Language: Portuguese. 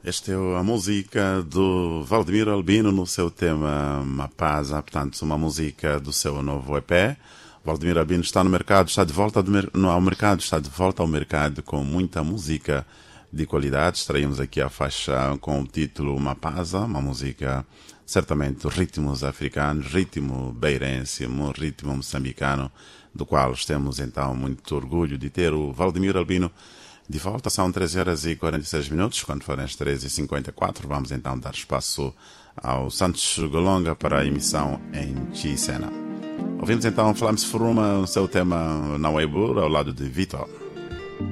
Esta é a música do Valdemiro Albino no seu tema Mapaza, portanto, uma música do seu novo EP. Valdemiro Albino está no mercado, está de volta ao mercado, está de volta ao mercado com muita música de qualidade. Extraímos aqui a faixa com o título Mapaza, uma música certamente ritmos africanos, ritmo beirense, um ritmo moçambicano, do qual temos então muito orgulho de ter o Valdemiro Albino de volta. São 13h46, quando forem as 13h54, vamos então dar espaço ao Santos Golonga para a emissão em Chicena. Ouvimos então Flams Furuma, o seu tema na Weibo, ao lado de Vitor.